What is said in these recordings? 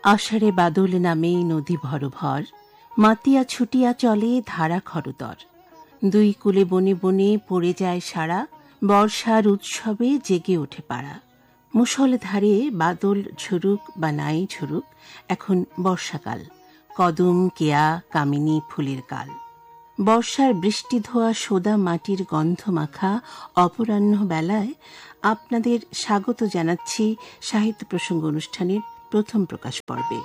আষাঢ়ে বাদল নামে নদী ভরভর, মাতিয়া ছুটিয়া চলে ধারা খরতর। দুই কূলে বনে বনে পড়ে যায় সারা, বর্ষার উৎসবে জেগে ওঠে পাড়া। মুষলধারে বাদল ঝরুক বা নাই ঝরুক, এখন বর্ষাকাল, কদম কেয়া কামিনী ফুলের কাল। বর্ষার বৃষ্টি ধোয়া সোদা মাটির গন্ধ মাখা অপরাহ্ন বেলায় আপনাদের স্বাগত জানাচ্ছি সাহিত্য প্রসঙ্গ অনুষ্ঠানের প্রথম প্রকাশ পর্বে।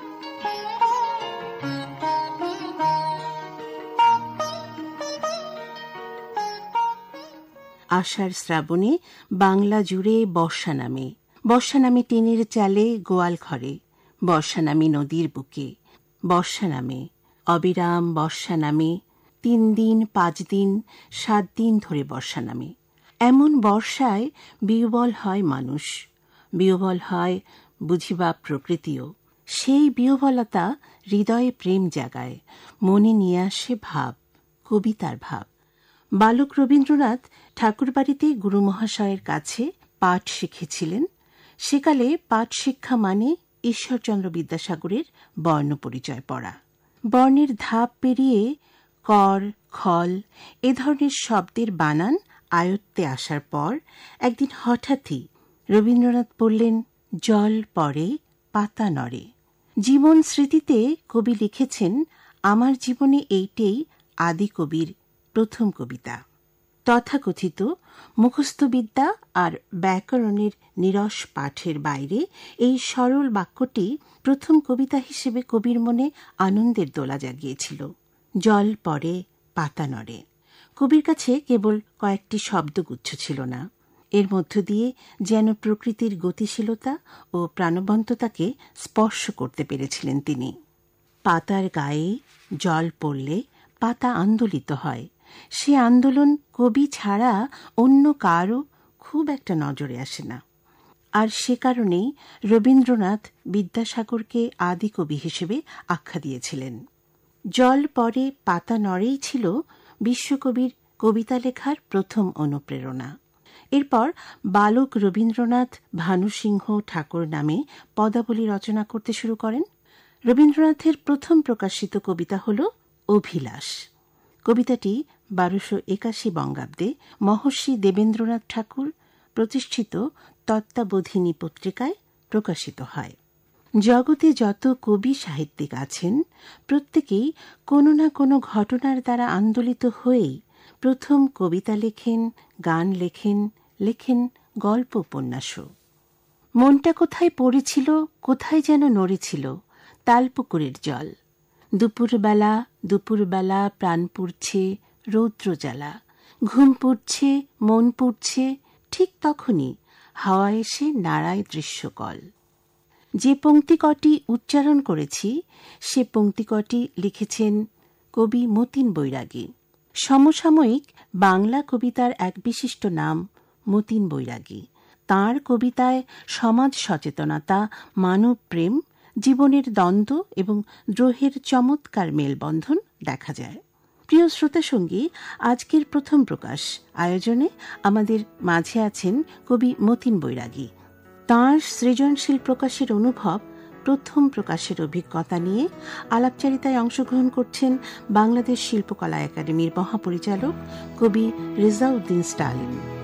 আষাঢ় শ্রাবণে বাংলা জুড়ে বর্ষা নামে। বর্ষা নামে টিনের চালে গোয়াল ঘরে, বর্ষা নামে নদীর বুকে। বর্ষা নামে অবিরাম, বর্ষা নামে 3 দিন 5 দিন 7 দিন ধরে বর্ষা নামে। এমন বর্ষায় বিহ্বল হয় মানুষ, বিহ্বল হয় বুঝিবা প্রকৃতিও। সেই বিহ্বলতা হৃদয়ে প্রেম জাগায়, মনে নিয়ে আসে ভাব, কবিতার ভাব। বালক রবীন্দ্রনাথ ঠাকুরবাড়িতে গুরু মহাশয়ের কাছে পাঠ শিখেছিলেন। সেকালে পাঠ শিক্ষা মানে ঈশ্বরচন্দ্র বিদ্যাসাগরের বর্ণ পরিচয় পড়া। বর্ণের ধাপ পেরিয়ে কর, খল এ ধরনের শব্দের বানান আয়ত্তে আসার পর একদিন হঠাৎই রবীন্দ্রনাথ বললেন, জল পড়ে পাতা নড়ে। জীবন স্মৃতিতে কবি লিখেছেন, আমার জীবনে এইটেই আদি কবির প্রথম কবিতা। তথাকথিত মুখস্থবিদ্যা আর ব্যাকরণের নিরস পাঠের বাইরে এই সরল বাক্যটি প্রথম কবিতা হিসেবে কবির মনে আনন্দের দোলা জাগিয়েছিল। জল পড়ে পাতা নড়ে কবির কাছে কেবল কয়েকটি শব্দগুচ্ছ ছিল না, এর মধ্য দিয়ে যেন প্রকৃতির গতিশীলতা ও প্রাণবন্ততাকে স্পর্শ করতে পেরেছিলেন তিনি। পাতার গায়ে জল পড়লে পাতা আন্দোলিত হয়। সে আন্দোলন কবি ছাড়া অন্য কারও খুব একটা নজরে আসে না। আর সে কারণেই রবীন্দ্রনাথ বিদ্যাসাগরকে আদি কবি হিসেবে আখ্যা দিয়েছিলেন। জল পড়ে পাতা নড়েই ছিল বিশ্বকবির কবিতা লেখার প্রথম অনুপ্রেরণা। এরপর বালক রবীন্দ্রনাথ ভানুসিংহ ঠাকুর নামে পদাবলী রচনা করতে শুরু করেন। রবীন্দ্রনাথের প্রথম প্রকাশিত কবিতা হল অভিলাষ। কবিতাটি 1281 বঙ্গাব্দে মহর্ষি দেবেন্দ্রনাথ ঠাকুর প্রতিষ্ঠিত তত্ত্বাবোধিনী পত্রিকায় প্রকাশিত হয়। জগতে যত কবি সাহিত্যিক আছেন প্রত্যেকেই কোনো না কোনো ঘটনার দ্বারা আন্দোলিত হয়েই প্রথম কবিতা লেখেন, গান লেখেন, লেখেন গল্প উপন্যাসও। মনটা কোথায় পড়েছিল, কোথায় যেন নড়েছিল তালপুকুরের জল। দুপুরবেলা দুপুরবেলা প্রাণ পুড়ছে রৌদ্র জ্বালা, ঘুম পুড়ছে মন পুড়ছে, ঠিক তখনই হাওয়া এসে নাড়ায় দৃশ্যকল। যে পংক্তি কটি উচ্চারণ করেছি সে পংক্তি কটি লিখেছেন কবি মতিন বৈরাগী। সমসাময়িক বাংলা কবিতার এক বিশিষ্ট নাম মতিন বৈরাগী। তাঁর কবিতায় সমাজ সচেতনতা, মানব প্রেম, জীবনের দ্বন্দ্ব এবং দ্রোহের চমৎকার মেলবন্ধন দেখা যায়। প্রিয় শ্রোতাসঙ্গী, আজকের প্রথম প্রকাশ আয়োজনে আমাদের মাঝে আছেন কবি মতিন বৈরাগী। তাঁর সৃজনশীল প্রকাশের অনুভব, প্রথম প্রকাশের অভিজ্ঞতা নিয়ে আলাপচারিতায় অংশগ্রহণ করছেন বাংলাদেশ শিল্পকলা একাডেমির মহাপরিচালক কবি রেজাউদ্দিন স্টালিন।